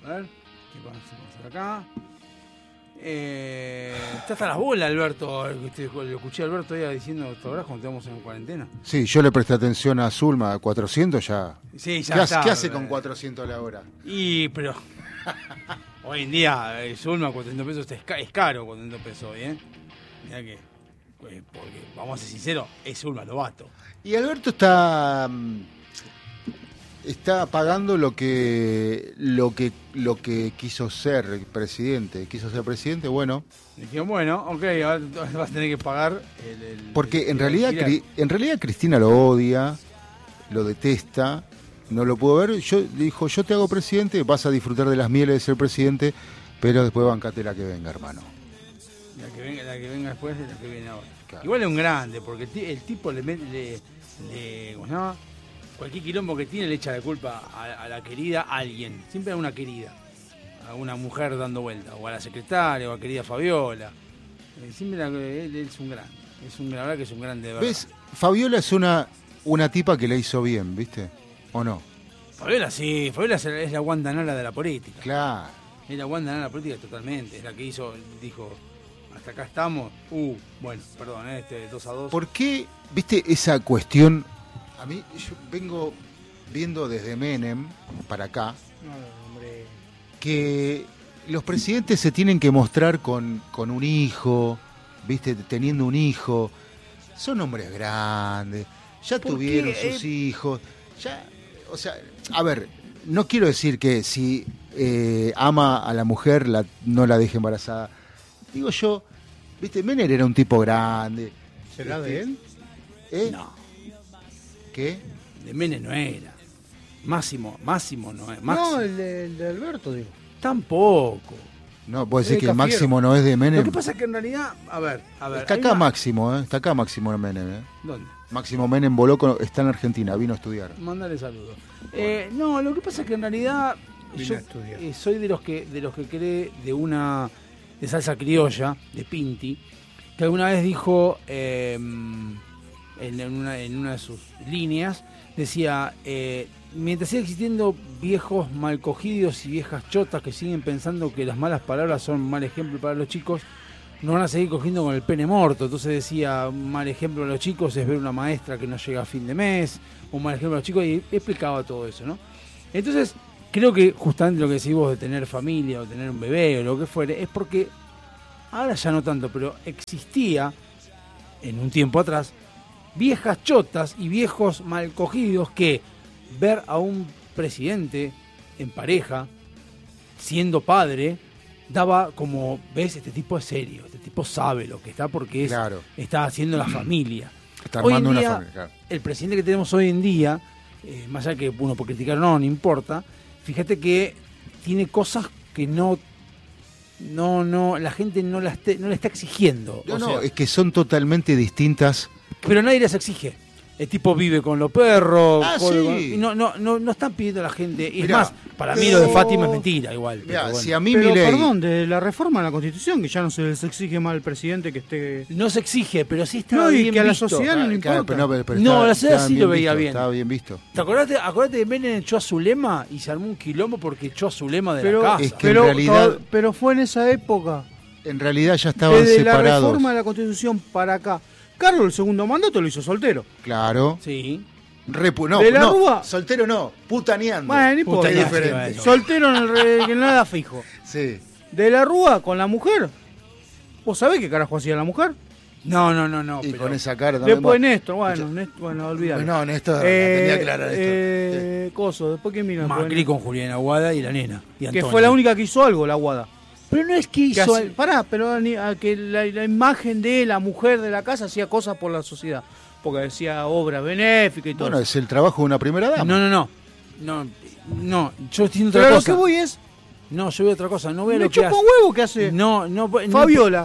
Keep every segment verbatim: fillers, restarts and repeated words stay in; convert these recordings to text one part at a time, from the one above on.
ver, ¿qué vamos a hacer acá? Eh, está hasta las bolas, Alberto. Lo escuché a Alberto ya diciendo, ¿te acordás cuando estamos en cuarentena? Sí, yo le presté atención a Zulma, a cuatrocientos ya. Sí, ya ¿Qué, está, hace, ¿Qué hace con cuatrocientos a la hora? Y, pero... hoy en día, el Zulma, cuatrocientos pesos es, ca- es caro, cuatrocientos pesos, ¿eh? Mirá que... Pues, porque, vamos a ser sinceros, es Zulma Lobato. Y Alberto está... está pagando lo que lo que lo que quiso ser presidente. Quiso ser presidente, bueno. Dijeron, bueno, ok, ahora vas a tener que pagar el... el porque el, en el realidad alquiler. en realidad Cristina lo odia, lo detesta, no lo pudo ver. Yo le dijo, yo te hago presidente, vas a disfrutar de las mieles de ser presidente, pero después bancate la que venga, hermano. La que venga, la que venga después es la que viene ahora. Claro. Igual es un grande, porque el, ti- el tipo le, met- le, le ¿cómo se llama? Cualquier quilombo que tiene le echa la culpa a, a la querida a alguien. Siempre a una querida. A una mujer dando vuelta. O a la secretaria, o a la querida Fabiola. Eh, siempre la- él, él es un grande. Es un, la verdad que es un grande de verdad. ¿Ves? Fabiola es una una tipa que le hizo bien, ¿viste? ¿O no? Fabiola sí, Fabiola es, es la Wanda Nara de la política. Claro. Es la Wanda Nara de la política totalmente. Es la que hizo, dijo, hasta acá estamos. Uh, bueno, perdón, eh, este dos a dos. ¿Por qué, viste, esa cuestión? A mí, yo vengo viendo desde Menem para acá No, hombre. que los presidentes se tienen que mostrar con, con un hijo, viste, teniendo un hijo. Son hombres grandes, ya ¿Por tuvieron qué? sus hijos. Ya, o sea, a ver, no quiero decir que si eh, ama a la mujer la, no la deje embarazada. Digo yo, viste, Menem era un tipo grande. ¿Será Este, de él? ¿Eh? No, ¿Qué? de Menem no era. Máximo, Máximo no es. Máximo. No, el de, el de Alberto, digo. Tampoco. No, puedo decir Eh, que el Cafiero. Máximo no es de Menem. Lo que pasa es que en realidad, a ver, a ver. Está hay acá una- Máximo, ¿eh? Está acá Máximo Menem, ¿eh? ¿Dónde? Máximo Menem voló, con- está en Argentina, vino a estudiar. Mándale saludos. Eh, no, lo que pasa es que en realidad Vine yo a estudiar. eh, soy de los que de los que cree de una de salsa criolla de Pinti, que alguna vez dijo eh, en, en una, en una de sus líneas decía eh, mientras siga existiendo viejos malcogidos y viejas chotas que siguen pensando que las malas palabras son mal ejemplo para los chicos, no van a seguir cogiendo con el pene muerto. Entonces decía, un mal ejemplo a los chicos es ver una maestra que no llega a fin de mes, un mal ejemplo a los chicos, y explicaba todo eso, ¿no? Entonces, creo que justamente lo que decís vos de tener familia o tener un bebé o lo que fuere, es porque, ahora ya no tanto, pero existía, en un tiempo atrás, viejas chotas y viejos mal cogidos que ver a un presidente en pareja, siendo padre, daba como, ves, este tipo es serio, este tipo sabe lo que está porque es, Claro. está haciendo la familia. Está Hoy en armando una día, familia. Claro. el presidente que tenemos hoy en día, eh, más allá que uno por criticar o no, no importa, fíjate que tiene cosas que no, no, no, la gente no, la esté- no le está exigiendo. No, o no, sea, es que son totalmente distintas. pero nadie las exige. El tipo vive con los perros, Ah, jode sí. con- y no, no, no, no están pidiendo a la gente. Y es Mirá, más, para mí pero- lo de Fátima es mentira igual. pero Mirá, bueno. si a mí Pero, Milei- perdón, de la reforma a la Constitución, que ya no se les exige más al presidente que esté... No se exige, pero sí está No, y bien que a la visto. sociedad no le Claro, importa. pero no, pero- pero No, estaba- la sociedad estaba sí lo veía visto, bien. Estaba bien visto. ¿Te acordás? Acordate que Menem echó a Zulema y se armó un quilombo porque echó a Zulema de Pero, la casa. Es que en pero, realidad- to- pero fue en esa época, En realidad ya estaban desde la separados. reforma de la Constitución para acá. Carlos el segundo mandato lo hizo soltero. Claro. Sí. Repu- no, De la no, Rúa. soltero no, putaneando. Bueno, no importa. Es Putaneando, diferente. bueno. Soltero en el re- que nada fijo. Sí. De la Rúa con la mujer. ¿Vos sabés qué carajo hacía la mujer? No, no, no, no. Y pero- con esa cara también. Después bueno. Néstor, bueno, Néstor, bueno, olvidalo. No, Néstor, la Eh, tenía clara, Néstor. eh, Coso, después que vino. Después Macri Néstor. con Julián Aguada y la nena. Y Que Antonio. fue la única que hizo algo, la Guada. Pero no es que Que hizo. hace- al- pará, pero ni- a que la, la imagen de la mujer de la casa hacía cosas por la sociedad. Porque decía obra benéfica y todo. Bueno, eso. es el trabajo de una primera dama. No, no, no. No, no. Yo estoy diciendo Pero otra a lo cosa. que voy es. No, yo veo otra cosa. No voy a Me lo que chupa hace. un huevo que hace No, no, voy- no, Fabiola.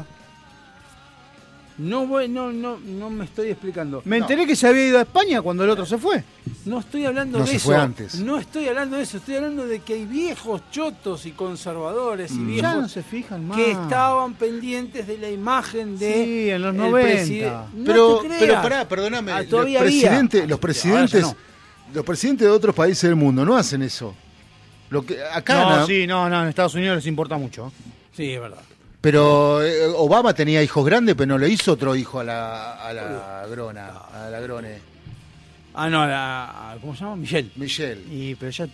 no voy, no, no, no me estoy explicando. Me No. enteré que se había ido a España cuando el otro se fue. No estoy hablando No, de se eso. fue antes. No estoy hablando de eso. Estoy hablando de que hay viejos chotos y conservadores y Mm. viejos Ya no se fijan más. que estaban pendientes de la imagen de Sí, en los el noventa. preside- No pero, te creas. pero pará, perdóname. Ah, los, todavía había. presidentes, los Ahora presidentes, ya no. los presidentes de otros países del mundo no hacen eso. Lo que, acá No, no, sí, no, no, en Estados Unidos les importa mucho. Sí, es verdad. pero eh, Obama tenía hijos grandes, pero no le hizo otro hijo a la, a la Grona, a la Grone. Ah, no, la, a- ¿cómo se llama? Michelle. Michelle. Y, pero ya.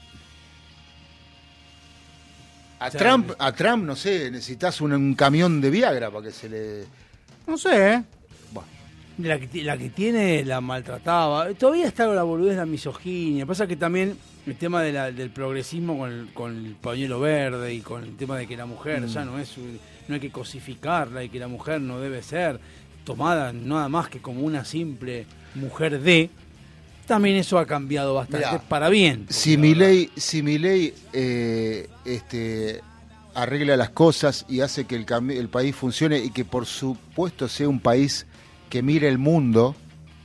A O sea, Trump, a Trump, no sé, necesitas un, un camión de Viagra para que se le... No sé, ¿eh? Bueno, La que, ti- la que tiene la maltrataba. Todavía está la boludez, la misoginia. Pasa que también el tema de la- del progresismo con el, con el pañuelo verde y con el tema de que la mujer ya no es un- no hay que cosificarla y que la mujer no debe ser tomada nada más que como una simple mujer de. También eso ha cambiado bastante Mirá, para bien. si la Milei, si Milei eh, este, arregla las cosas y hace que el, cami- el país funcione y que por supuesto sea un país que mire el mundo,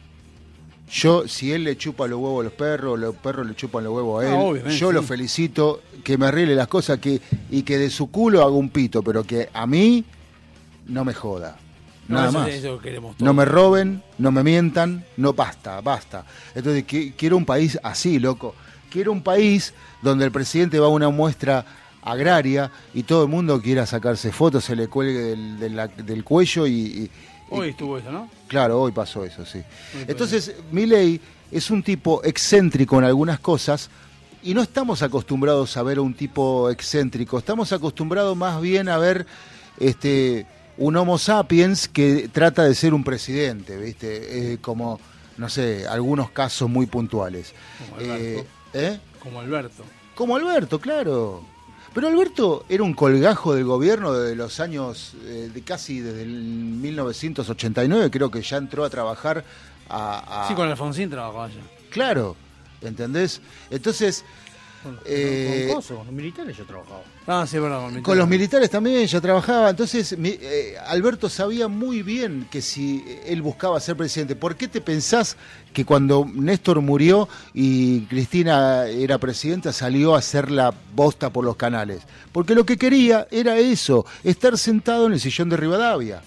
yo, si él le chupa los huevos a los perros, los perros le chupan los huevos a él, Ah, obviamente, yo lo sí. felicito, que me arregle las cosas que, y que de su culo haga un pito, pero que a mí no me joda. No, Nada eso- más. eso queremos todos. No me roben, no me mientan, no basta, basta. Entonces qui- quiero un país así, loco. Quiero un país donde el presidente va a una muestra agraria y todo el mundo quiera sacarse fotos, se le cuelgue del, de la- del cuello y, y- Hoy y- estuvo eso, ¿no? Claro, hoy pasó eso, sí. pasó Entonces, Milei es un tipo excéntrico en algunas cosas y no estamos acostumbrados a ver a un tipo excéntrico, estamos acostumbrados más bien a ver este un Homo sapiens que trata de ser un presidente, ¿viste? Eh, como, no sé, algunos casos muy puntuales. Como Eh, Alberto. ¿eh? Como Alberto. Como Alberto, claro. Pero Alberto era un colgajo del gobierno de los años, eh, de casi desde el mil novecientos ochenta y nueve, creo que ya entró a trabajar a... a- Sí, con Alfonsín trabajaba allá. Claro, ¿entendés? Entonces, Con, Eh, con, coso, con los militares yo trabajaba. Ah, sí, es verdad. Con, con los militares también ya trabajaba. Entonces, mi- eh, Alberto sabía muy bien que si él buscaba ser presidente, ¿por qué te pensás que cuando Néstor murió y Cristina era presidenta salió a hacer la bosta por los canales? Porque lo que quería era eso, estar sentado en el sillón de Rivadavia.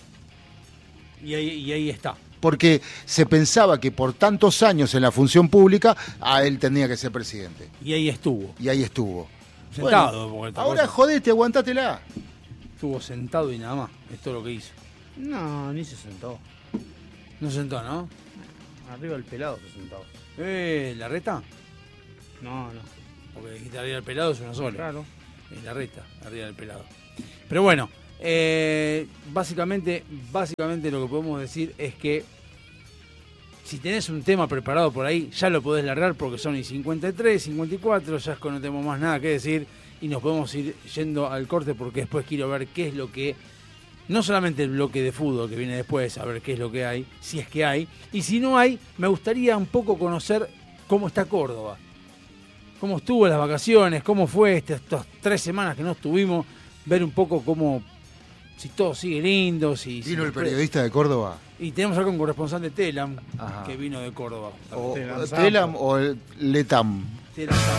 Y ahí, y ahí está. Porque se pensaba que por tantos años en la función pública, a él tenía que ser presidente. Y ahí estuvo. Y ahí estuvo. Sentado. Bueno, porque esta ahora cosa- jodete, aguantátela. Estuvo sentado y nada más. Es todo lo que hizo. No, ni se sentó. No se sentó, ¿no? Arriba el pelado se sentó. Eh, ¿la reta? No, no. Porque dijiste arriba del pelado es una sola. Claro. Es la reta, arriba del pelado. Pero bueno, eh, básicamente, básicamente lo que podemos decir es que si tenés un tema preparado por ahí, ya lo podés largar porque son y cincuenta y tres, cincuenta y cuatro, ya es que no tenemos más nada que decir y nos podemos ir yendo al corte porque después quiero ver qué es lo que, no solamente el bloque de fútbol que viene después, a ver qué es lo que hay, si es que hay, y si no hay, me gustaría un poco conocer cómo está Córdoba. Cómo estuvo las vacaciones, cómo fue este- estas tres semanas que no estuvimos, ver un poco cómo, si todo sigue lindo, si... si Vino el nos pre- periodista de Córdoba. Y tenemos acá un corresponsal de Telam, Ajá. que vino de Córdoba. O Telam Telam o el Letam. Telam.